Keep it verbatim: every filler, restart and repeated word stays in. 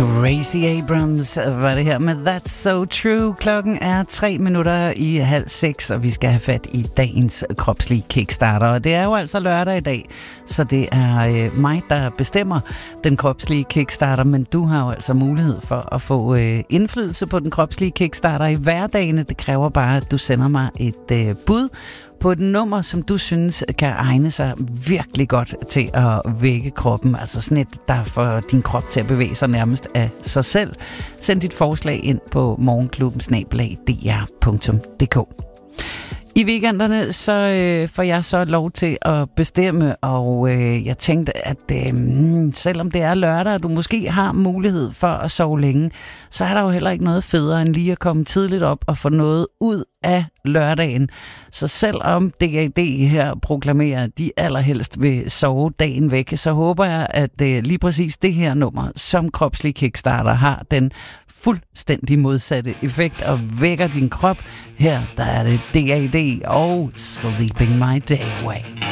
Gracie Abrams var det her med That's So True. Klokken er tre minutter i halv seks, og vi skal have fat i dagens kropslige kickstarter. Og det er jo altså lørdag i dag, så det er øh, mig, der bestemmer den kropslige kickstarter. Men du har jo altså mulighed for at få øh, indflydelse på den kropslige kickstarter i hverdagen. Det kræver bare, at du sender mig et øh, bud på et nummer, som du synes kan egne sig virkelig godt til at vække kroppen. Altså sådan et, der får din krop til at bevæge sig nærmest af sig selv. Send dit forslag ind på morgenklubben snabel-a d r punktum d k. I weekenderne så øh, får jeg så lov til at bestemme, og øh, jeg tænkte, at øh, selvom det er lørdag, og du måske har mulighed for at sove længe, så er der jo heller ikke noget federe end lige at komme tidligt op og få noget ud af lørdagen. Så selvom D A D her proklamerer, at de allerhelst vil sove dagen væk, så håber jeg, at øh, lige præcis det her nummer, som kropslig kickstarter, har den fuldstændig modsatte effekt og vækker din krop. Her der er det D A D og Sleeping My Day Away.